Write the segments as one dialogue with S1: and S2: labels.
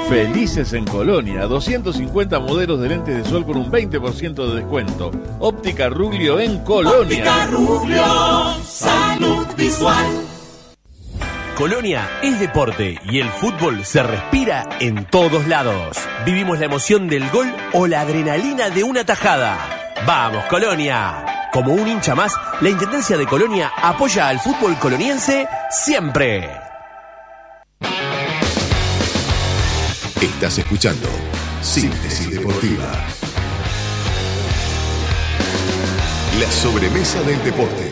S1: Felices en Colonia, 250 modelos de lentes de sol con un 20% de descuento. Óptica Ruglio en Colonia.
S2: Óptica Ruglio, salud visual.
S3: Colonia es deporte y el fútbol se respira en todos lados. Vivimos la emoción del gol o la adrenalina de una tajada. ¡Vamos, Colonia! Como un hincha más, la Intendencia de Colonia apoya al fútbol coloniense siempre.
S4: Estás escuchando Síntesis Deportiva. La sobremesa del deporte.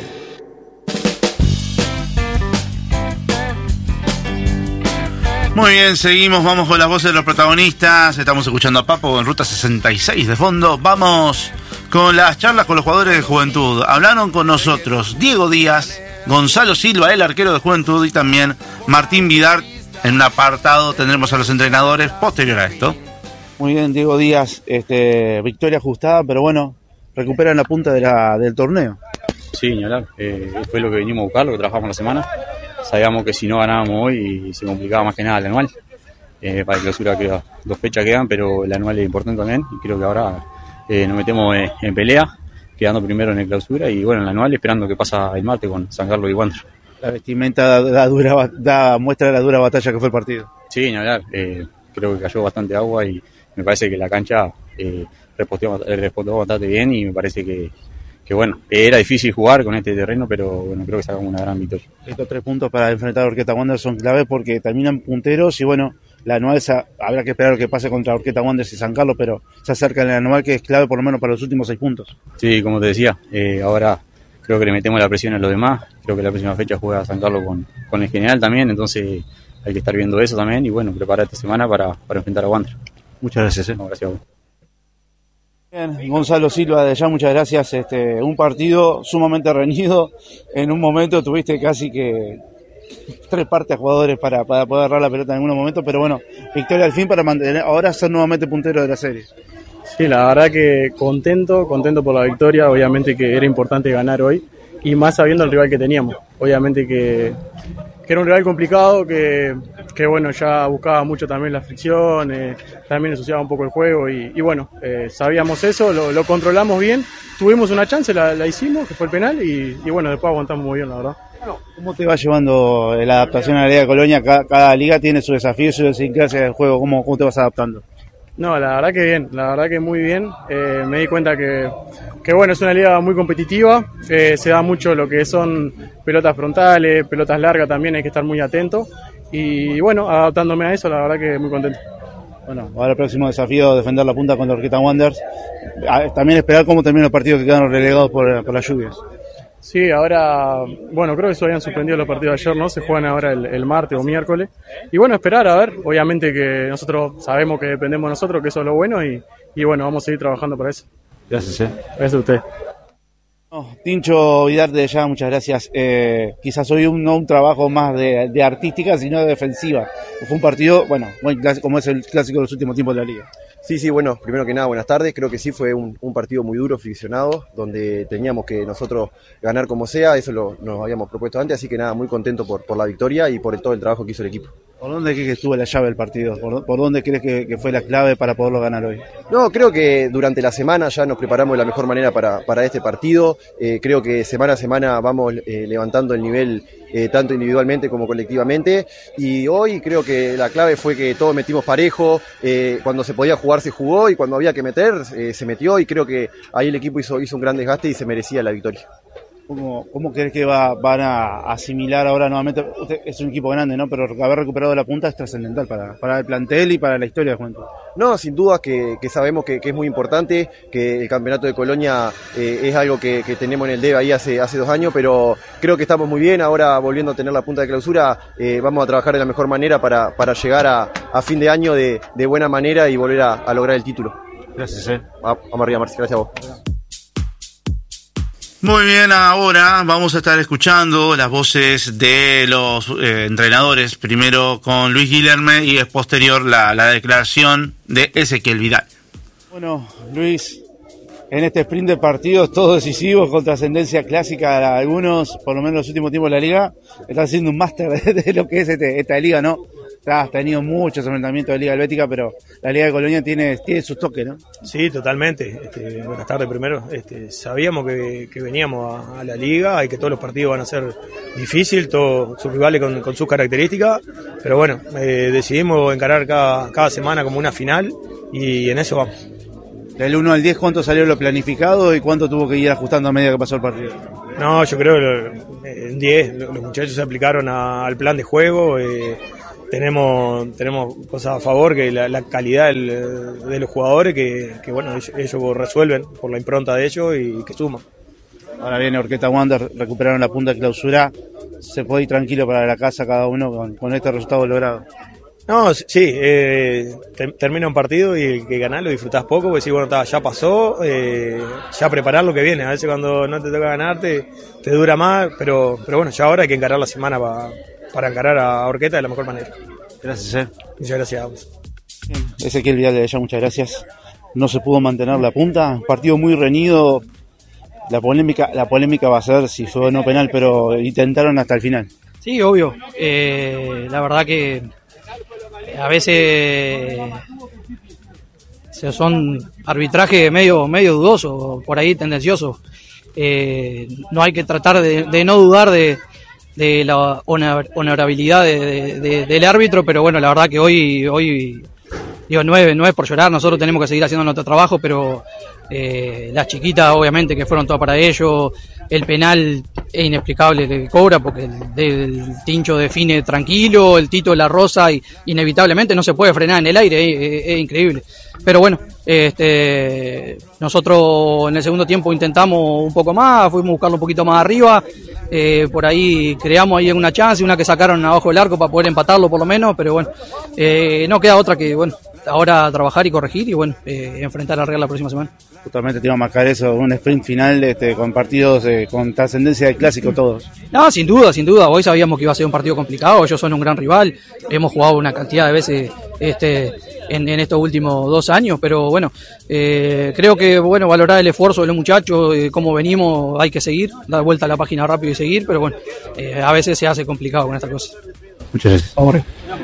S5: Muy bien, seguimos, vamos con las voces de los protagonistas. Estamos escuchando a Papo en Ruta 66 de fondo. Vamos con las charlas con los jugadores de Juventud. Hablaron con nosotros Diego Díaz, Gonzalo Silva, el arquero de Juventud, y también Martín Vidart. En un apartado tendremos a los entrenadores posterior a esto.
S6: Muy bien, Diego Díaz, victoria ajustada, pero bueno, recuperan la punta del torneo.
S7: Sí, ni hablar. Fue lo que vinimos a buscar, lo que trabajamos la semana. Sabíamos que si no ganábamos hoy se complicaba más que nada el anual. Para la clausura queda 2 fechas quedan, pero el anual es importante también. Y creo que ahora nos metemos en pelea, quedando primero en el clausura. Y bueno, en el anual esperando que pasa el martes con San Carlos y Wander.
S6: La vestimenta da muestra de la dura batalla que fue el partido.
S7: Sí, ni hablar. Creo que cayó bastante agua y me parece que la cancha respondió bastante bien y me parece que bueno, era difícil jugar con este terreno, pero bueno, creo que sacamos una gran victoria.
S6: Estos 3 puntos para enfrentar a Orqueta Wander son clave porque terminan punteros y bueno, la anual habrá que esperar lo que pase contra Orqueta Wander y San Carlos, pero se acerca el anual que es clave por lo menos para los últimos 6 puntos.
S7: Sí, como te decía, ahora creo que le metemos la presión a los demás, creo que la próxima fecha juega San Carlos con el general también, entonces hay que estar viendo eso también y bueno, preparar esta semana para enfrentar a Wander.
S6: Muchas gracias.
S7: No, gracias a vos.
S6: Bien, Gonzalo Silva, de ya muchas gracias. Un partido sumamente reñido. En un momento tuviste casi que 3 partes a jugadores para poder agarrar la pelota en algunos momentos, pero bueno, victoria al fin para mantener, ahora ser nuevamente puntero de la serie.
S8: Sí, la verdad que contento por la victoria, obviamente que era importante ganar hoy y más sabiendo el rival que teníamos. Obviamente que era un rival complicado, que bueno, ya buscaba mucho también la fricción, también ensuciaba un poco el juego y bueno, sabíamos eso, lo controlamos bien, tuvimos una chance, la hicimos, que fue el penal y bueno, después aguantamos muy bien, la verdad.
S6: ¿Cómo te va llevando la adaptación a la Liga de Colonia? Cada liga tiene su desafío y su idiosincrasia del juego, ¿cómo te vas adaptando?
S8: No, la verdad que bien, la verdad que muy bien. Me di cuenta que bueno, es una liga muy competitiva, se da mucho lo que son pelotas frontales, pelotas largas también, hay que estar muy atento. Y bueno, adaptándome a eso, la verdad que muy contento.
S6: Bueno, ahora el próximo desafío, defender la punta contra Orqueta Wanderers. También esperar cómo terminan los partidos que quedaron relegados por las lluvias.
S8: Sí, ahora, bueno, creo que se habían suspendido los partidos de ayer, ¿no? Se juegan ahora el martes o miércoles. Y bueno, esperar, a ver, obviamente que nosotros sabemos que dependemos de nosotros, que eso es lo bueno, y bueno, vamos a seguir trabajando para eso.
S6: Gracias,
S8: Gracias a usted.
S6: Tincho Vidart, de ya, muchas gracias. Quizás hoy no un trabajo más de artística, sino de defensiva. Fue un partido, bueno, muy clásico, como es el clásico de los últimos tiempos de la liga.
S9: Sí, bueno, primero que nada, buenas tardes. Creo que sí fue un partido muy duro, friccionado, donde teníamos que nosotros ganar como sea, eso nos habíamos propuesto antes, así que nada, muy contento por la victoria y por todo el trabajo que hizo el equipo.
S6: ¿Por dónde crees que estuvo la llave del partido? ¿Por dónde crees que fue la clave para poderlo ganar hoy?
S9: No, creo que durante la semana ya nos preparamos de la mejor manera para este partido. Creo que semana a semana vamos levantando el nivel tanto individualmente como colectivamente. Y hoy creo que la clave fue que todos metimos parejo. Cuando se podía jugar se jugó y cuando había que meter se metió. Y creo que ahí el equipo hizo un gran desgaste y se merecía la victoria.
S6: ¿Cómo crees que van a asimilar ahora nuevamente? Usted es un equipo grande, ¿no? Pero haber recuperado la punta es trascendental para el plantel y para la historia de Juventud.
S9: No, sin duda que sabemos que es muy importante, que el campeonato de Colonia es algo que tenemos en el DEV ahí hace 2 años, pero creo que estamos muy bien. Ahora, volviendo a tener la punta de clausura, vamos a trabajar de la mejor manera para llegar a fin de año de buena manera y volver a lograr el título.
S6: Gracias,
S9: Vamos arriba, Marci, gracias a vos.
S5: Muy bien, ahora vamos a estar escuchando las voces de los entrenadores, primero con Luis Guilherme y es posterior la declaración de Ezequiel Vidal.
S6: Bueno, Luis, en este sprint de partidos todos decisivos con trascendencia clásica, algunos, por lo menos en los últimos tiempos de la liga, están haciendo un máster de lo que es esta liga, ¿no? has tenido muchos enfrentamientos de Liga Helvética, pero la Liga de Colonia tiene sus toques, ¿no?
S8: Sí, totalmente. Buenas tardes primero. Sabíamos que veníamos a la Liga y que todos los partidos van a ser difíciles, todos sus rivales con sus características, pero bueno, decidimos encarar cada semana como una final y en eso vamos.
S6: Del 1 al 10, ¿cuánto salió lo planificado y cuánto tuvo que ir ajustando a medida que pasó el partido?
S8: No, yo creo que en 10 los muchachos se aplicaron al plan de juego. Tenemos cosas a favor, que la calidad de los jugadores, que bueno, ellos resuelven por la impronta de ellos y que suman.
S6: Ahora viene Orquesta Wander, recuperaron la punta de clausura. Se puede ir tranquilo para la casa cada uno con este resultado logrado.
S8: No, sí, termina un partido y el que ganás lo disfrutás poco, porque sí, bueno, ya pasó, ya preparar lo que viene. A veces cuando no te toca ganar te dura más, pero bueno, ya ahora hay que encarar la semana para encarar a Orquesta de la mejor manera.
S6: Gracias,
S8: Muchas gracias.
S6: Ezequiel Vidal de allá, muchas gracias. No se pudo mantener la punta, partido muy reñido. La polémica va a ser si fue o no penal, pero intentaron hasta el final.
S10: Sí, obvio. La verdad que a veces son arbitrajes medio dudosos, por ahí tendenciosos. No hay que tratar de no dudar de la honorabilidad del árbitro, pero bueno, la verdad que hoy digo, no es por llorar, nosotros tenemos que seguir haciendo nuestro trabajo, pero las chiquitas obviamente que fueron todas para ellos. El penal es inexplicable que cobra, porque el Tincho define tranquilo, el Tito la rosa y inevitablemente no se puede frenar en el aire, es increíble. Pero bueno, nosotros en el segundo tiempo intentamos un poco más, fuimos a buscarlo un poquito más arriba, por ahí creamos ahí una chance, una que sacaron abajo del arco para poder empatarlo por lo menos, pero bueno, no queda otra que bueno, ahora trabajar y corregir y bueno, enfrentar al Real la próxima semana.
S6: Justamente te iba a marcar eso, un sprint final con partidos con trascendencia del clásico todos.
S10: No, sin duda, hoy sabíamos que iba a ser un partido complicado, ellos son un gran rival, hemos jugado una cantidad de veces en estos últimos 2 años, pero bueno, creo que bueno, valorar el esfuerzo de los muchachos, cómo venimos, hay que seguir, dar vuelta a la página rápido y seguir, pero bueno, a veces se hace complicado con estas cosas.
S6: Muchas gracias.
S10: Vamos.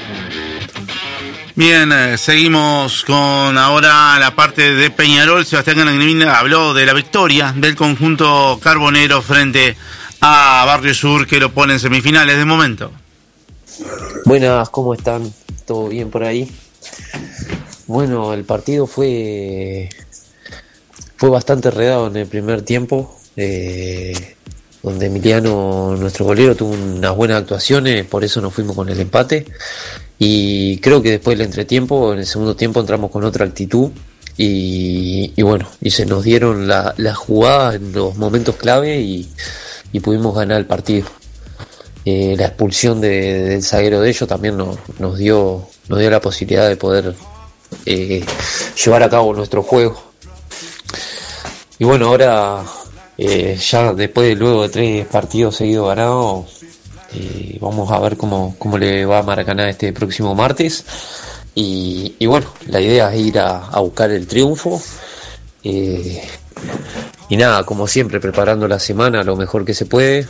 S5: Bien, seguimos con ahora la parte de Peñarol. Sebastián Canagrimín habló de la victoria del conjunto carbonero frente a Barrio Sur, que lo pone en semifinales de momento.
S11: Buenas, ¿cómo están? ¿Todo bien por ahí? Bueno, el partido fue bastante enredado en el primer tiempo, donde Emiliano, nuestro golero, tuvo unas buenas actuaciones, por eso nos fuimos con el empate. Y creo que después del entretiempo, en el segundo tiempo, entramos con otra actitud y bueno, y se nos dieron las jugadas en los momentos clave y pudimos ganar el partido. La expulsión del zaguero de ellos también nos dio la posibilidad de poder llevar a cabo nuestro juego. Y bueno, ahora ya luego de 3 partidos seguidos ganados, vamos a ver cómo le va a Maracaná este próximo martes y bueno, la idea es ir a buscar el triunfo y nada, como siempre, preparando la semana lo mejor que se puede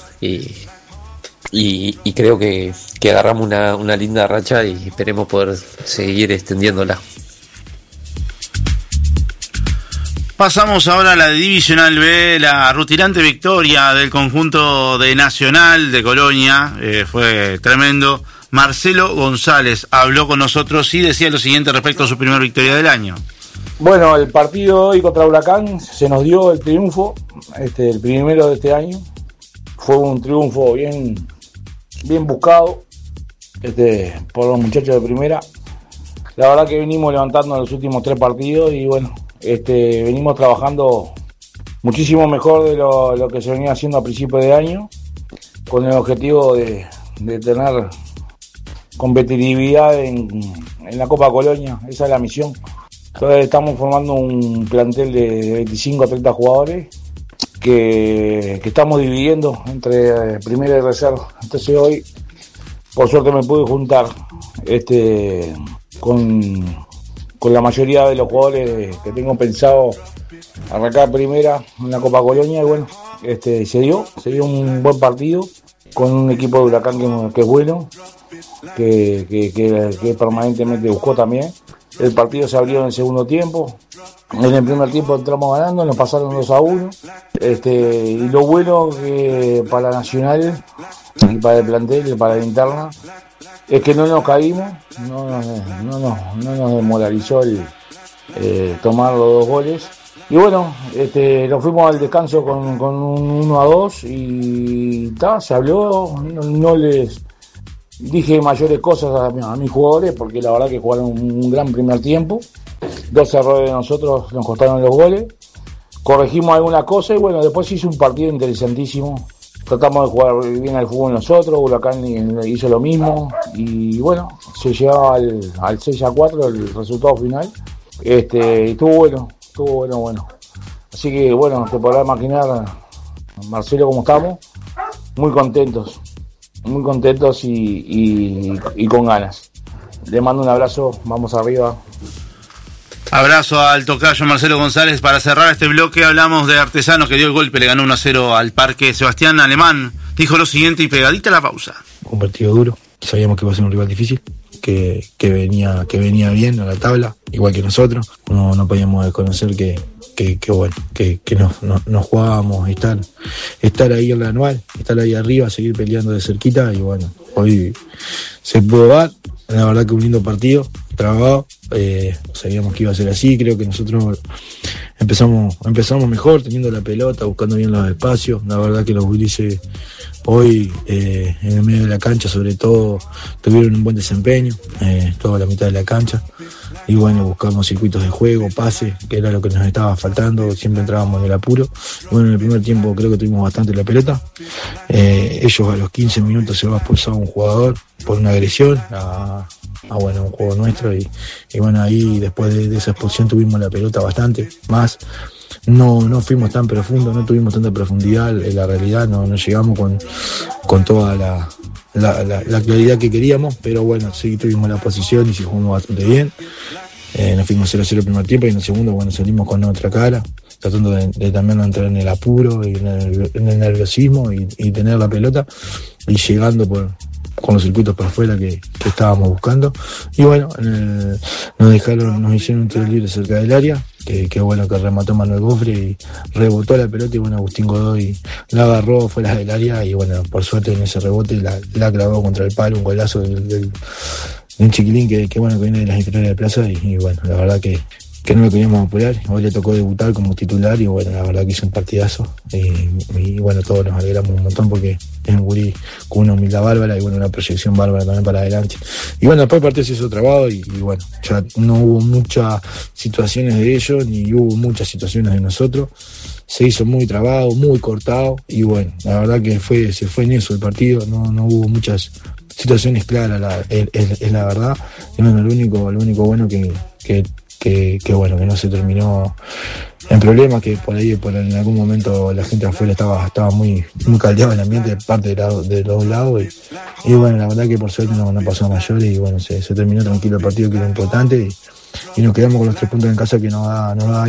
S11: y creo que agarramos una linda racha y esperemos poder seguir extendiéndola.
S5: Pasamos ahora a la Divisional B, la rutilante victoria del conjunto de Nacional de Colonia, fue tremendo. Marcelo González habló con nosotros y decía lo siguiente respecto a su primera victoria del año.
S12: Bueno, el partido hoy contra Huracán se nos dio el triunfo, el primero de este año. Fue un triunfo bien buscado por los muchachos de primera. La verdad que venimos levantando los últimos 3 partidos y bueno, venimos trabajando muchísimo mejor de lo que se venía haciendo a principios de año, con el objetivo de tener competitividad en la Copa Colonia. Esa es la misión. Entonces estamos formando un plantel de 25 a 30 jugadores que estamos dividiendo entre primera y reserva. Entonces hoy, por suerte, me pude juntar con la mayoría de los jugadores que tengo pensado arrancar primera en la Copa Colonia y bueno, se dio un buen partido con un equipo de Huracán que es bueno, que permanentemente buscó también. El partido se abrió en el segundo tiempo. En el primer tiempo entramos ganando, nos pasaron 2-1. Y lo bueno que para Nacional y para el plantel y para la interna es que no nos caímos, no nos desmoralizó el tomar los 2 goles. Y bueno, nos fuimos al descanso con un 1-2 y se habló, no les dije mayores cosas a mis jugadores porque la verdad que jugaron un gran primer tiempo. 2 errores de nosotros nos costaron los goles. Corregimos alguna cosa y bueno, después hizo un partido interesantísimo. Tratamos de jugar bien al fútbol nosotros, Huracán hizo lo mismo y bueno, se llegaba al 6-4 el resultado final. Y estuvo bueno. Así que bueno, te podrás imaginar, Marcelo, cómo estamos, muy contentos y con ganas. Le mando un abrazo, vamos arriba.
S5: Abrazo al tocayo Marcelo González. Para cerrar este bloque hablamos de Artesanos, que dio el golpe, le ganó 1-0 al Parque. Sebastián Alemán dijo lo siguiente y pegadita a la pausa.
S13: Un partido duro, sabíamos que iba a ser un rival difícil, que venía bien a la tabla, igual que nosotros. No podíamos desconocer que nos jugábamos estar ahí en la anual, estar ahí arriba, seguir peleando de cerquita y bueno, hoy se pudo dar. La verdad que un lindo partido, trabado, sabíamos que iba a ser así, creo que nosotros empezamos mejor, teniendo la pelota, buscando bien los espacios. La verdad que los gurises hoy, en el medio de la cancha sobre todo, tuvieron un buen desempeño, toda la mitad de la cancha. Y bueno, buscamos circuitos de juego, pases, que era lo que nos estaba faltando, siempre entrábamos en el apuro. Bueno, en el primer tiempo creo que tuvimos bastante la pelota. Ellos a los 15 minutos se va a expulsar un jugador por una agresión a un juego nuestro y bueno, ahí después de esa expulsión tuvimos la pelota bastante más. No fuimos tan profundos, no tuvimos tanta profundidad en la realidad, no llegamos con toda la claridad que queríamos, pero bueno, sí tuvimos la posición y sí jugamos bastante bien. Nos fuimos 0-0 el primer tiempo y en el segundo, bueno, salimos con otra cara, tratando de también no entrar en el apuro y en el nerviosismo y tener la pelota y llegando con los circuitos por afuera que estábamos buscando. Y bueno, nos hicieron un tiro libre cerca del área, que bueno, que remató Manuel Gofre y rebotó la pelota y bueno, Agustín Godoy la agarró fuera del área y bueno, por suerte en ese rebote la clavó contra el palo, un golazo de un chiquilín que bueno, que viene de las inferiores de Plaza y bueno, la verdad que no lo queríamos apurar. Hoy le tocó debutar como titular y bueno, la verdad que hizo un partidazo y bueno, todos nos alegramos un montón porque es un gurí con una humildad bárbara y bueno, una proyección bárbara también para adelante. Y bueno, después el partido se hizo trabado y bueno, ya no hubo muchas situaciones de ellos ni hubo muchas situaciones de nosotros. Se hizo muy trabado, muy cortado y bueno, la verdad que se fue en eso el partido, no hubo muchas situaciones claras, es la verdad. Y bueno, lo único bueno que bueno, que no se terminó en problemas, que por ahí en algún momento la gente afuera estaba muy caldeado el ambiente de parte de los dos lados y bueno, la verdad que por suerte no pasó a mayores y bueno, se terminó tranquilo el partido, que era importante y nos quedamos con los 3 puntos en casa que nos da